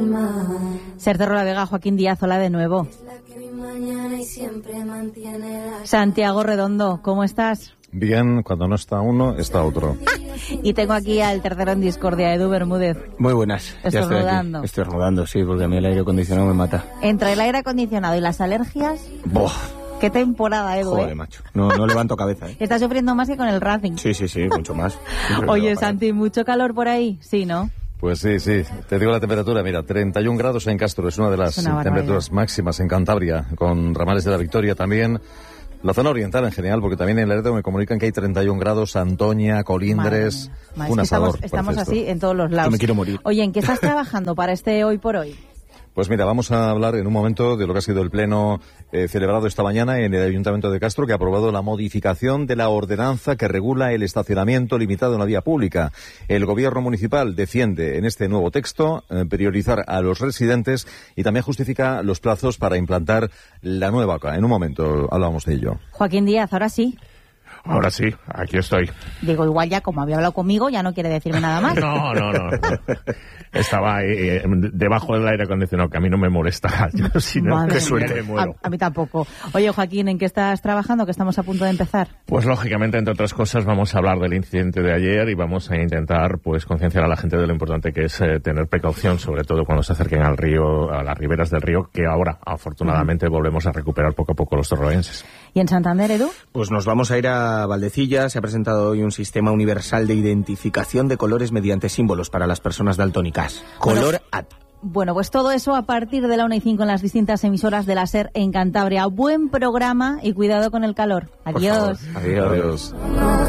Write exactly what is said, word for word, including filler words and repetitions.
Ser de Rolavega, Joaquín Díaz, hola de nuevo. Santiago Redondo, ¿cómo estás? Bien, cuando no está uno, está otro. Y tengo aquí al tercero en discordia, Edu Bermúdez. Muy buenas. ¿Estás rodando? Estoy rodando, sí, porque a mí el aire acondicionado me mata. Entre el aire acondicionado y las alergias... ¡Boh! ¡Qué temporada, Edu! Joder, ¿eh? macho. No, no levanto cabeza, ¿eh? Estás sufriendo más que con el Racing. Sí, sí, sí, mucho más. Oye, Santi, ¿mucho calor por ahí? Sí, ¿no? Pues sí, sí. Te digo la temperatura, mira, treinta y un grados en Castro, es una de las una temperaturas máximas en Cantabria, con Ramales de la Victoria también. La zona oriental en general, porque también en Laredo me comunican que hay treinta y un grados, Antoña, Colindres, Madre un mía. asador. Estamos, estamos así en todos los lados. Yo me quiero morir. Oye, ¿en qué estás trabajando para este Hoy por Hoy? Pues mira, vamos a hablar en un momento de lo que ha sido el pleno eh, celebrado esta mañana en el Ayuntamiento de Castro, que ha aprobado la modificación de la ordenanza que regula el estacionamiento limitado en la vía pública. El Gobierno municipal defiende en este nuevo texto eh, priorizar a los residentes y también justifica los plazos para implantar la nueva. En un momento hablamos de ello. Joaquín Díaz, ahora sí. Ahora sí, aquí estoy. Digo, igual ya como había hablado conmigo, ya no quiere decirme nada más. No, no, no. Estaba ahí, eh, debajo del aire acondicionado, que a mí no me molesta. Yo, sino Madre que mía. suerte me muero. A, a mí tampoco. Oye, Joaquín, ¿en qué estás trabajando? Que estamos a punto de empezar. Pues lógicamente, entre otras cosas, vamos a hablar del incidente de ayer y vamos a intentar pues concienciar a la gente de lo importante que es eh, tener precaución, sobre todo cuando se acerquen al río, a las riberas del río, que ahora, afortunadamente, uh-huh. volvemos a recuperar poco a poco los torroenses. ¿Y en Santander, Edu? Pues nos vamos a ir a Valdecilla. Se ha presentado hoy un sistema universal de identificación de colores mediante símbolos para las personas daltónicas. Color A T. Bueno, pues todo eso a partir de la una y cinco en las distintas emisoras de la SER en Cantabria. Buen programa y cuidado con el calor. Adiós. Adiós. Adiós.